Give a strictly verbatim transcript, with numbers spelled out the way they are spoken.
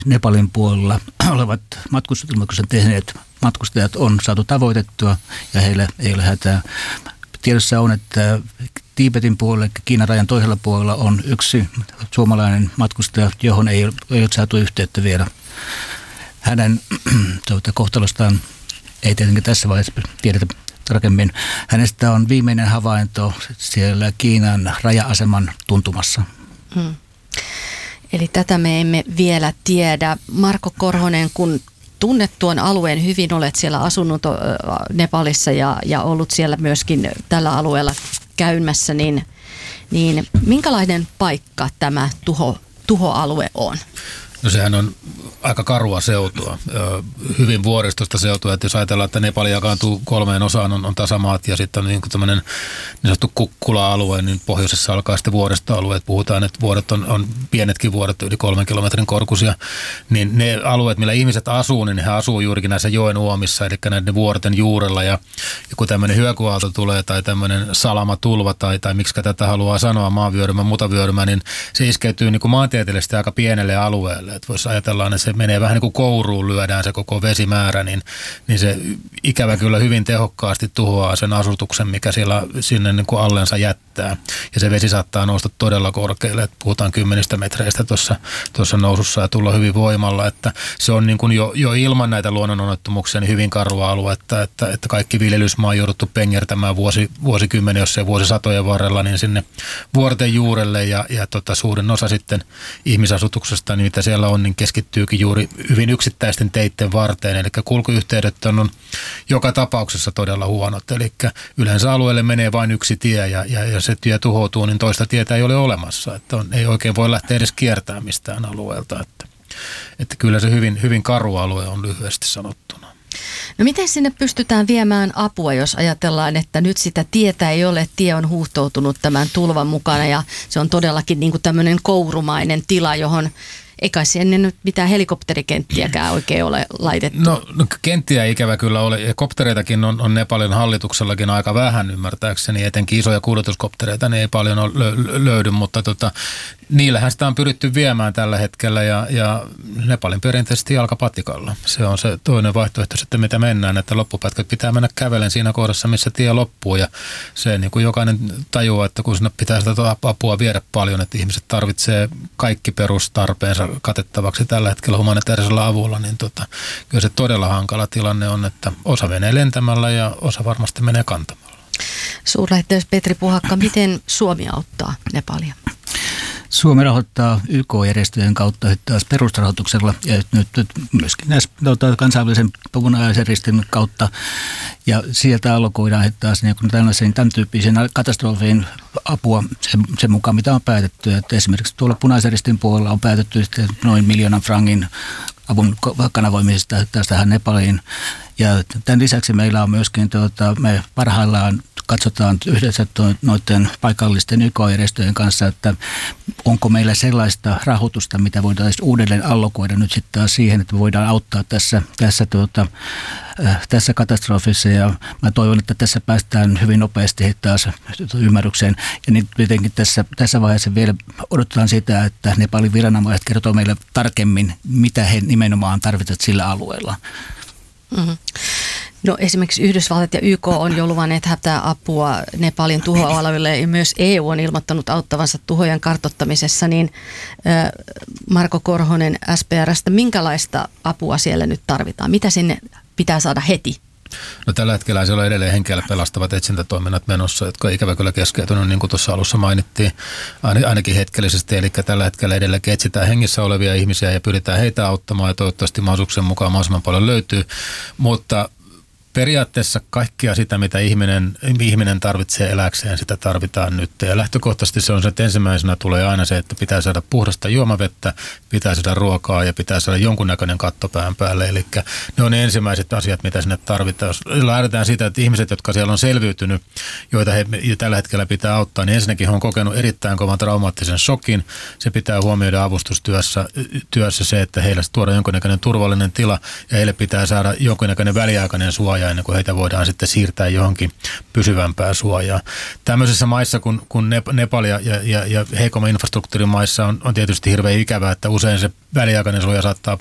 Nepalin puolella olevat matkustusilmoituksen tehneet matkustajat on saatu tavoitettua ja heillä ei ole hätää. Tiedossa on, että Tiibetin puolella, Kiinan rajan toisella puolella on yksi suomalainen matkustaja, johon ei ole, ei ole saatu yhteyttä vielä. Hänen tuota, kohtalostaan ei tietenkin tässä vaiheessa tiedetä tarkemmin. Hänestä on viimeinen havainto siellä Kiinan raja-aseman tuntumassa. Hmm. Eli tätä me emme vielä tiedä. Marko Korhonen, kun tunnet tuon alueen hyvin, olet siellä asunut Nepalissa ja, ja ollut siellä myöskin tällä alueella käymässä, niin, niin minkälainen paikka tämä tuho, tuhoalue on? No sehän on aika karua seutua, hyvin vuoristosta seutua, että jos ajatellaan, että Nepali jakaantuu kolmeen osaan, on, on tasamaat ja sitten on niin kuin tämmöinen niin sanottu kukkula-alue, niin pohjoisessa alkaa sitten vuoristoalueet. Puhutaan, että vuodet on, on pienetkin vuodet, yli kolmen kilometrin korkuisia, niin ne alueet, millä ihmiset asuu, niin he asuu juurikin näissä joen uomissa, eli näiden vuorten juurella ja, ja kun tämmöinen hyökyaalto tulee tai tämmöinen salamatulva tai, tai miksi tätä haluaa sanoa, maanvyörymä, mutavyörymä, niin se iskeytyy niin kuin maantieteellisesti aika pienelle alueelle. Että voisi ajatella, että se menee vähän niin kuin kouruun lyödään se koko vesimäärä, niin, niin se ikävä kyllä hyvin tehokkaasti tuhoaa sen asutuksen, mikä siellä sinne niin kuin allensa jättää. Ja se vesi saattaa nousta todella korkealle, että puhutaan kymmenistä metreistä tuossa, tuossa nousussa ja tulla hyvin voimalla. Että se on niin kuin jo, jo ilman näitä luonnononnettomuuksia niin hyvin karua aluetta, että, että kaikki viljelysmaa on jouduttu pengertämään vuosi, vuosikymmenen, jos ei vuosisatojen varrella, niin sinne vuorten juurelle ja, ja tota, suurin osa sitten ihmisasutuksesta, niin mitä siellä on, niin keskittyykin juuri hyvin yksittäisten teitten varteen. Eli kulkuyhteydet on joka tapauksessa todella huonot. Eli yleensä alueelle menee vain yksi tie ja, ja, ja se tie tuhoutuu, niin toista tietä ei ole olemassa. Että on, ei oikein voi lähteä edes kiertämään mistään alueelta. Että, että kyllä se hyvin, hyvin karu alue on lyhyesti sanottuna. No miten sinne pystytään viemään apua, jos ajatellaan, että nyt sitä tietä ei ole, tie on huuhtoutunut tämän tulvan mukana ja se on todellakin niin kuin tämmöinen kourumainen tila, johon eikä se ennen nyt mitään helikopterikenttiäkään oikein ole laitettu. No, no kenttiä ikävä kyllä ole. Ja koptereitakin on, on Nepalin hallituksellakin aika vähän ymmärtääkseni. Etenkin isoja kuljetuskoptereita niin ei paljon ole, lö, löydy, mutta tota, niillähän sitä on pyritty viemään tällä hetkellä ja, ja Nepalin perinteisesti jalkapatikalla. Se on se toinen vaihtoehto sitten, mitä mennään, että loppupätkät pitää mennä kävelen siinä kohdassa, missä tie loppuu. Ja se niin kuin jokainen tajuaa, että kun sinne pitää sitä apua viedä paljon, että ihmiset tarvitsee kaikki perustarpeensa katettavaksi tällä hetkellä humanitaarisella avulla, niin tota, kyllä se todella hankala tilanne on, että osa menee lentämällä ja osa varmasti menee kantamalla. Suurlähettiläs Petri Puhakka, miten Suomi auttaa Nepalia? Suomi rahoittaa Y K-järjestöjen kautta taas perusrahoituksella ja nyt myöskin näissä kansainvälisen punaisen ristin kautta. Ja sieltä allokoidaan taas niin tällaisen tämän tyyppisen katastrofiin apua sen, sen mukaan, mitä on päätetty. Että esimerkiksi tuolla punaisen ristin puolella on päätetty noin miljoonan frangin avun kanavoimisesta tästähän Nepaliin. Ja tämän lisäksi meillä on myöskin, tuota, me parhaillaan katsotaan yhdessä noiden paikallisten Y K-järjestöjen kanssa, että onko meillä sellaista rahoitusta, mitä voidaan uudelleen allokoida nyt sitten taas siihen, että me voidaan auttaa tässä, tässä, tuota, äh, tässä katastrofissa. Ja mä toivon, että tässä päästään hyvin nopeasti taas ymmärrykseen. Ja niin tietenkin tässä, tässä vaiheessa vielä odotetaan sitä, että Nepalin viranomaiset kertoo meille tarkemmin, mitä he nimenomaan tarvitsevat sillä alueella. Mm-hmm. No esimerkiksi Yhdysvallat ja Y K on jo luvanneet hätäapua Nepalin tuhoalueille ja myös E U on ilmoittanut auttavansa tuhojen kartoittamisessa, niin Marko Korhonen S P R:stä, minkälaista apua siellä nyt tarvitaan? Mitä sinne pitää saada heti? No tällä hetkellä siellä on edelleen henkeällä pelastavat etsintätoiminnat menossa, jotka ikävä kyllä keskeytynyt, niin kuin tuossa alussa mainittiin, ainakin hetkellisesti. Eli tällä hetkellä edelleen etsitään hengissä olevia ihmisiä ja pyritään heitä auttamaan ja toivottavasti mahdollisuuksien mukaan mahdollisimman paljon löytyy, mutta periaatteessa kaikkia sitä, mitä ihminen, ihminen tarvitsee eläkseen, sitä tarvitaan nyt. Ja lähtökohtaisesti se on se, että ensimmäisenä tulee aina se, että pitää saada puhdasta juomavettä, pitää saada ruokaa ja pitää saada jonkunnäköinen katto pään päälle. Eli ne on ne ensimmäiset asiat, mitä sinne tarvitaan. Jos lähdetään siitä, että ihmiset, jotka siellä on selviytynyt, joita he tällä hetkellä pitää auttaa, niin ensinnäkin he on kokenut erittäin kovan traumaattisen shokin. Se pitää huomioida avustustyössä työssä se, että heille tuodaan jonkunnäköinen turvallinen tila ja heille pitää saada jonkunnäköinen väliaikainen suoja suojaa ennen kuin heitä voidaan sitten siirtää johonkin pysyvämpään suojaan. Tämmöisissä maissa kuin, kuin Nepal ja, ja, ja heikomman infrastruktuurin maissa on, on tietysti hirveän ikävää, että usein se väliaikainen suoja saattaa